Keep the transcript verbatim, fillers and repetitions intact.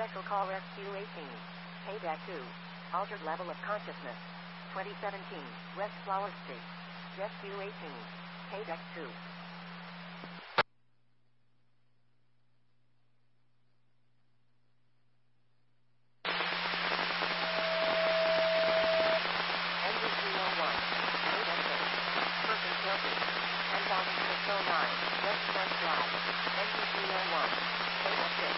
Special Call Rescue eighteen. Payback two. Altered Level of Consciousness. twenty seventeen. West Flower Street. Rescue eighteen. Payback two. Engine three oh one. Payback six. Person Kelsey. ten thousand six oh nine. West Front Drive. Engine three oh one. Payback six.